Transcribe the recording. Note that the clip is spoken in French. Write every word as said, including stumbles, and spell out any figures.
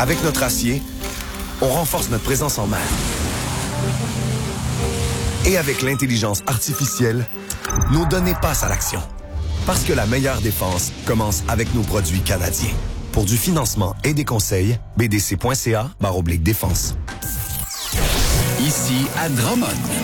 Avec notre acier, on renforce notre présence en mer. Et avec l'intelligence artificielle, nos données passent à l'action. Parce que la meilleure défense commence avec nos produits canadiens. Pour du financement et des conseils, b d c point c a barre oblique défense. Ici à Drummond.